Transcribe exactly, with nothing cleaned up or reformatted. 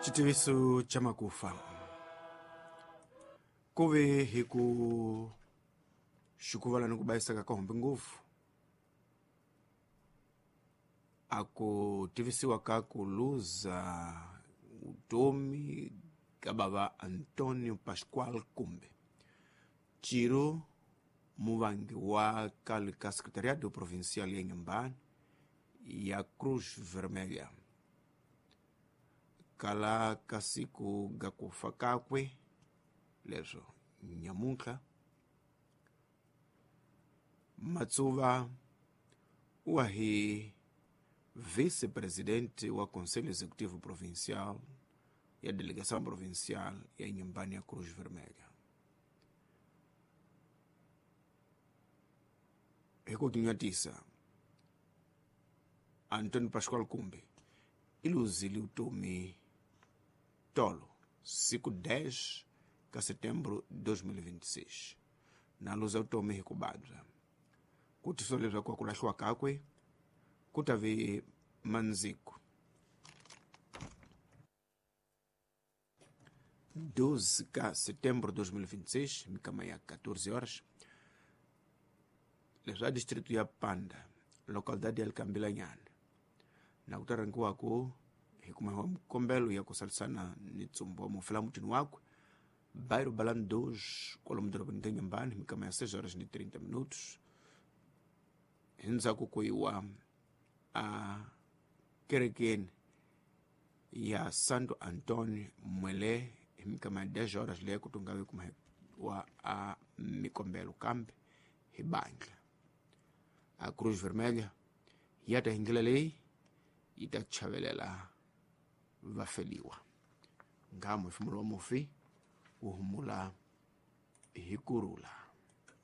Chitiviso cha makufa kuve hiku shukuvala nikubaisa kakahombe nguvu akutivisiwa kakuluza utomi kababa Antonio Pascual Kumbe chiro muvangi wa kalika secretariado provincial ya Nyambani ya Cruz Vermelha kala kasiku gakufa kakwe lezo nyamuka matsuva wahi vice-presidente wa Conselho Executivo Provincial ya Delegação Provincial ya Nyambani ya Cruz Vermelha. Heko kinyatisa Antonio Pascual Kumbe iluzili utomi tolo siku dez de setembro de dois mil e vinte e seis na luza utomi hikubadra kuti soleza kwa kulashwa kakwe kutavi manziku doze de setembro de dois mil e vinte e seis mikama ya quatorze horas leza distrito ya Panda localidade ya Cambilanyana na utarangu wako hikumahiwa mkombelo ya kusalisana ni tsumbo wa mufilamu tinu wako bairro Balan dois kolomdoro bonita Nyambani mikama ya seis horas e trinta minutos hinza kukuiwa a kerekeni ya Santo Antonio Mwele mikama ya dez horas le kutungawe kumahiwa a mikombelo kambe hibangla a Cruz Vermelha yata hingila lei itachavelela vafeliwa ngamo ifumula mufi uhumula hikurula